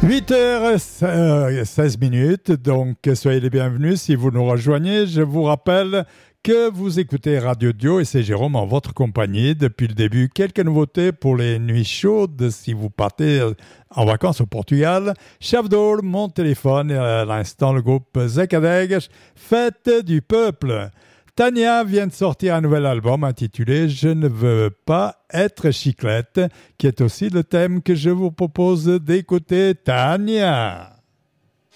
8h16, donc soyez les bienvenus si vous nous rejoignez. Je vous rappelle que vous écoutez Radio Dio et c'est Jérôme en votre compagnie. Depuis le début, quelques nouveautés pour les nuits chaudes si vous partez en vacances au Portugal. Chef d'Or, mon téléphone et à l'instant le groupe Zekadeg, Fête du Peuple. Tania vient de sortir un nouvel album intitulé « Je ne veux pas être chiclette » qui est aussi le thème que je vous propose d'écouter. Tania!